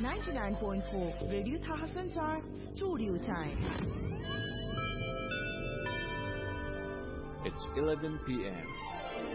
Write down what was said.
99.4 Radio Taha Sanchar Studio Time. It's 11 p.m.